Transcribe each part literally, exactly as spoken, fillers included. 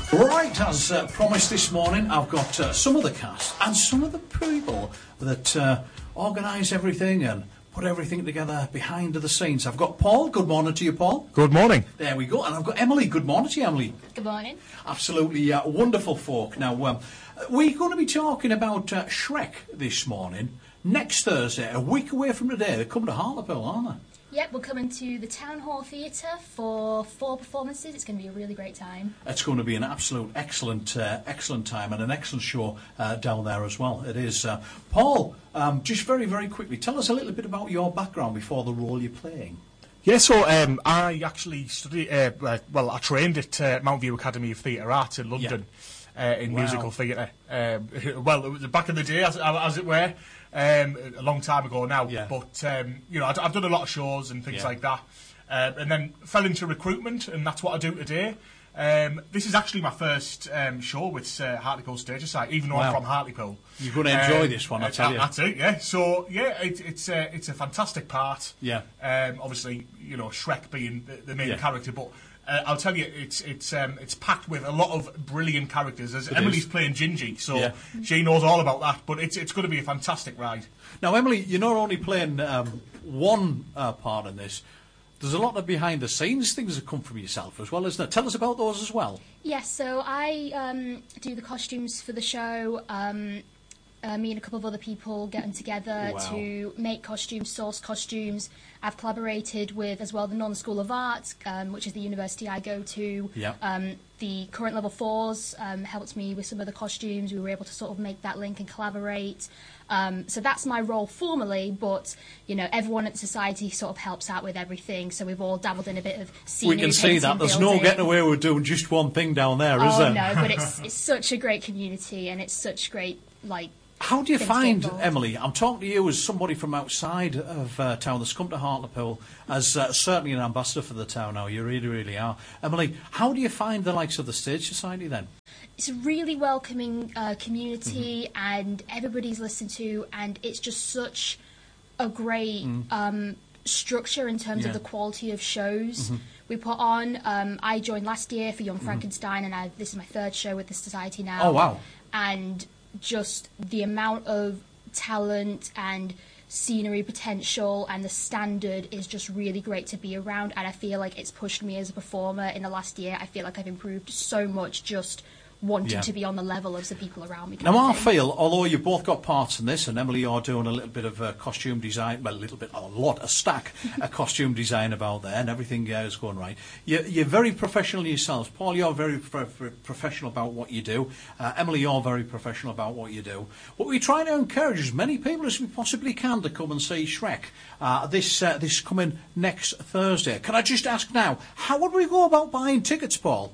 Right, as uh, promised this morning, I've got uh, some of the cast and some of the people that uh, organise everything and put everything together behind the scenes. I've got Paul. Good morning to you, Paul. Good morning. There we go. And I've got Emily. Good morning to you, Emily. Good morning. Absolutely uh, wonderful folk. Now, um, we're going to be talking about uh, Shrek this morning. Next Thursday, a week away from today, they're coming to Hartlepool, aren't they? Yep, we're coming to the Town Hall Theatre for four performances. It's going to be a really great time. It's going to be an absolute excellent, uh, excellent time and an excellent show uh, down there as well. It is. Uh, Paul, um, just very, very quickly, tell us a little bit about your background before the role you're playing. Yeah, so um, I actually studied, uh, uh, well, I trained at uh, Mount View Academy of Theatre Arts in London. Yeah. Uh, in wow. musical theatre. Um, well, it was back in the day, as, as it were, um, a long time ago now. Yeah. But, um, you know, I've, I've done a lot of shows and things yeah. like that. Uh, and then fell into recruitment, and that's what I do today. Um, this is actually my first um, show with uh, Hartlepool Stage Society, even though wow. I'm from Hartlepool. You're going to enjoy um, this one, I tell uh, you. That's it, yeah. So, yeah, it, it's, uh, it's a fantastic part. Yeah. Um, obviously, you know, Shrek being the, the main yeah. character, but... Uh, I'll tell you, it's it's um, it's packed with a lot of brilliant characters. As it Emily's is. playing Gingy, so yeah. she knows all about that. But it's it's going to be a fantastic ride. Now, Emily, you're not only playing um, one uh, part in this. There's a lot of behind-the-scenes things that come from yourself as well, isn't there? Tell us about those as well. Yes, so I um, do the costumes for the show. Um, Uh, me and a couple of other people getting together wow. to make costumes, source costumes. I've collaborated with, as well, the Northern School of Art, um, which is the university I go to. Yep. Um, the current level fours um, helped me with some of the costumes. We were able to sort of make that link and collaborate. Um, so that's my role formally, but, you know, everyone at the society sort of helps out with everything. So we've all dabbled in a bit of scenery. We can see that. There's building. no getting away with doing just one thing down there, is oh, there? Oh, no, but it's, it's such a great community, and it's such great, like... How do you find, Emily, I'm talking to you as somebody from outside of uh, town that's come to Hartlepool, as uh, certainly an ambassador for the town now, you really, really are. Emily, how do you find the likes of the Stage Society then? It's a really welcoming uh, community mm-hmm. and everybody's listened to, and it's just such a great mm. um, structure in terms yeah. of the quality of shows mm-hmm. we put on. Um, I joined last year for Young mm-hmm. Frankenstein, and I, this is my third show with the Society now. Oh, wow. And... just the amount of talent and scenery potential and the standard is just really great to be around, and I feel like it's pushed me as a performer in the last year. I feel like I've improved so much just wanting yeah. to be on the level of the people around me. Now, I feel, although you've both got parts in this, and Emily, you're doing a little bit of uh, costume design, well, a little bit, a lot, a stack of costume design about there, and everything uh, is going right. You're, you're very professional yourselves. Paul, you're very pro- pro- professional about what you do. Uh, Emily, you're very professional about what you do. What we try to encourage as many people as we possibly can to come and see Shrek uh, this uh, this coming next Thursday. Can I just ask now, how would we go about buying tickets, Paul?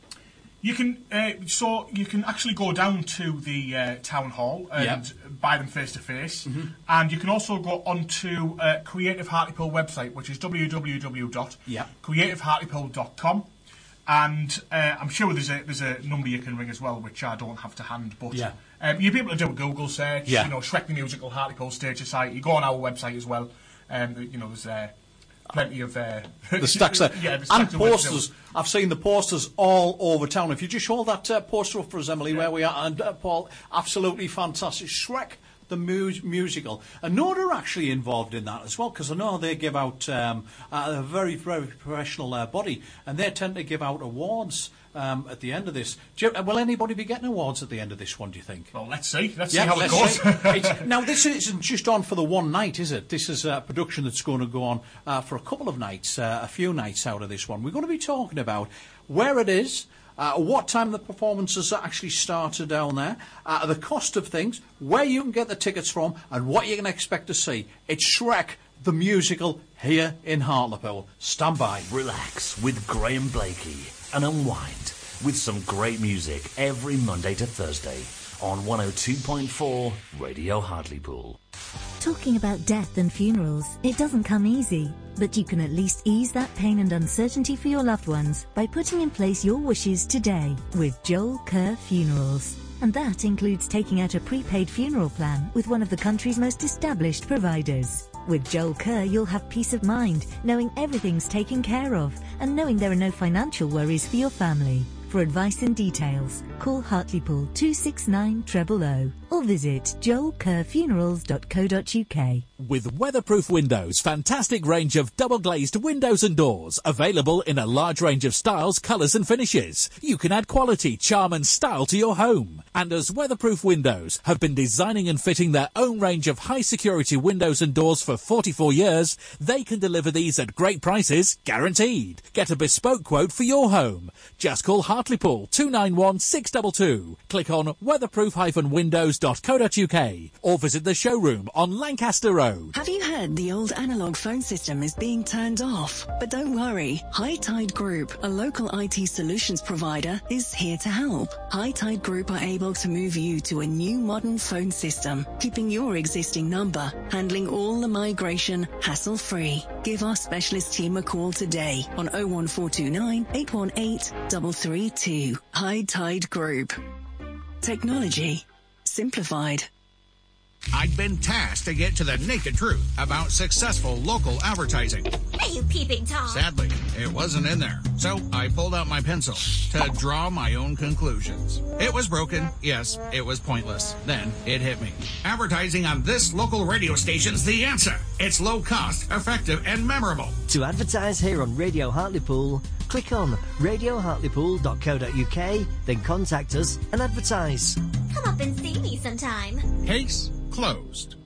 You can uh, so you can actually go down to the uh, town hall and yep. buy them face to face, mm-hmm. and you can also go onto uh, Creative Hartlepool website, which is w w w dot creative hartlepool dot com, and uh, I'm sure there's a there's a number you can ring as well, which I don't have to hand, but yeah. um, you'll be able to do a Google search. Yeah. You know, Shrek the Musical, Hartlepool Stage Society. You go on our website as well. Um, you know, there's. Uh, Plenty of uh, the stacks there, yeah, the stacks and posters. I've seen the posters all over town. If you just hold that uh, poster up for us, Emily, yeah. where we are, and uh, Paul, absolutely fantastic. Shrek the mu- musical, and Nora are actually involved in that as well, because I know they give out um, uh, a very, very professional uh, body, and they tend to give out awards. Um, at the end of this, do you, will anybody be getting awards at the end of this one, do you think? Well, let's see. Let's yeah, see how let's it goes. it's, now, this isn't just on for the one night, is it? This is a production that's going to go on uh, for a couple of nights, uh, a few nights out of this one. We're going to be talking about where it is, uh, what time the performances actually started down there, uh, the cost of things, where you can get the tickets from, and what you can expect to see. It's Shrek the Musical here in Hartlepool. Stand by. Relax with Graham Blakey and unwind with some great music every Monday to Thursday on one oh two point four Radio Hartlepool. Talking about death and funerals, it doesn't come easy, but you can at least ease that pain and uncertainty for your loved ones by putting in place your wishes today with Joel Kerr Funerals. And that includes taking out a prepaid funeral plan with one of the country's most established providers. With Joel Kerr, you'll have peace of mind, knowing everything's taken care of, and knowing there are no financial worries for your family. For advice and details, call Hartlepool two six nine treble O or visit joel kerr funerals dot co dot uk. With Weatherproof Windows, fantastic range of double-glazed windows and doors, available in a large range of styles, colours and finishes. You can add quality, charm and style to your home. And as Weatherproof Windows have been designing and fitting their own range of high-security windows and doors for forty-four years, they can deliver these at great prices, guaranteed. Get a bespoke quote for your home. Just call Hartlepool two nine one six two two. Click on weatherproof dash windows dot co dot uk or visit the showroom on Lancaster Road. Have you heard the old analogue phone system is being turned off? But don't worry, High Tide Group, a local I T solutions provider, is here to help. High Tide Group are able to move you to a new modern phone system, keeping your existing number, handling all the migration hassle-free. Give our specialist team a call today on oh one four two nine, eight one eight, three three two. High Tide Group. Technology simplified. I'd been tasked to get to the naked truth about successful local advertising. Hey, you peeping Tom. Sadly, it wasn't in there. So I pulled out my pencil to draw my own conclusions. It was broken. Yes, it was pointless. Then it hit me. Advertising on this local radio station's the answer. It's low cost, effective, and memorable. To advertise here on Radio Hartlepool, click on radio hartlepool dot co dot uk, then contact us and advertise. Come up and see me sometime. Case closed.